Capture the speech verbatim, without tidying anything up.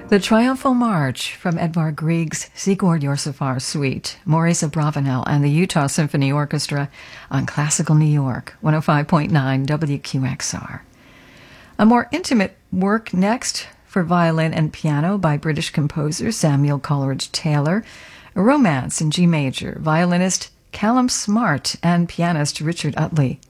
The Triumphal March from Edvard Grieg's Sigurd Jorsalfar Suite, Maurice Abravanel and the Utah Symphony Orchestra on Classical New York, one oh five point nine W Q X R. A more intimate work next for violin and piano by British composer Samuel Coleridge Taylor, a romance in G major, violinist Callum Smart and pianist Richard Utley.